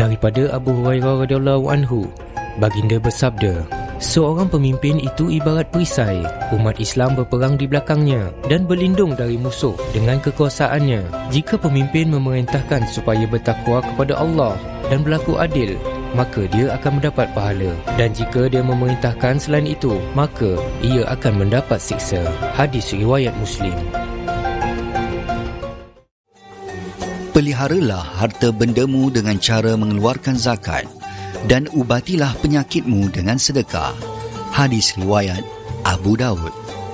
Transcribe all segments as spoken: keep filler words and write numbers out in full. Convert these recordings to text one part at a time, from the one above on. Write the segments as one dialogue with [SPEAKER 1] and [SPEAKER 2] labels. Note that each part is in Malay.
[SPEAKER 1] Daripada Abu Hurairah radhiyallahu anhu, baginda bersabda, seorang pemimpin itu ibarat perisai. Umat Islam berperang di belakangnya dan berlindung dari musuh dengan kekuasaannya. Jika pemimpin memerintahkan supaya bertakwa kepada Allah dan berlaku adil, maka dia akan mendapat pahala. Dan jika dia memerintahkan selain itu, maka ia akan mendapat siksa. Hadis riwayat Muslim.
[SPEAKER 2] Peliharalah harta bendamu dengan cara mengeluarkan zakat, dan ubatilah penyakitmu dengan sedekah. Hadis riwayat Abu Dawud.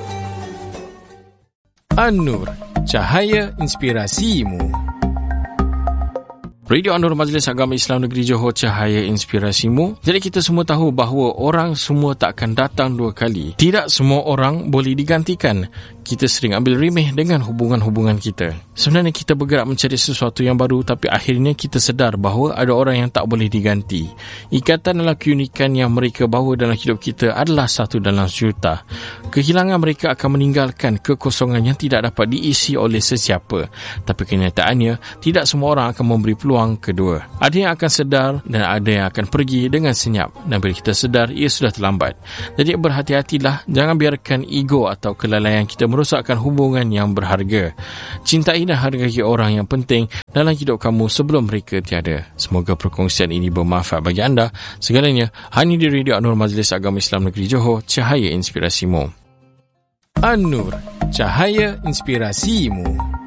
[SPEAKER 3] An-Nur, cahaya inspirasimu. Radio An-Nur, Majlis Agama Islam Negeri Johor, cahaya inspirasimu. Jadi kita semua tahu bahawa orang semua tak akan datang dua kali. Tidak semua orang boleh digantikan. Kita sering ambil remeh dengan hubungan-hubungan kita. Sebenarnya kita bergerak mencari sesuatu yang baru, tapi akhirnya kita sedar bahawa ada orang yang tak boleh diganti. Ikatan adalah keunikan yang mereka bawa dalam hidup kita adalah satu dalam sejuta. Kehilangan mereka akan meninggalkan kekosongan yang tidak dapat diisi oleh sesiapa. Tapi kenyataannya, tidak semua orang akan memberi peluang kedua. Ada yang akan sedar dan ada yang akan pergi dengan senyap. Dan bila kita sedar, ia sudah terlambat. Jadi berhati-hatilah, jangan biarkan ego atau kelalaian kita merosakkan hubungan yang berharga. Cintai dan hargai orang yang penting dalam hidup kamu sebelum mereka tiada. Semoga perkongsian ini bermanfaat bagi anda. Segalanya hanya di Radio An-Nur, Majlis Agama Islam Negeri Johor, cahaya inspirasimu. An-Nur, cahaya inspirasimu.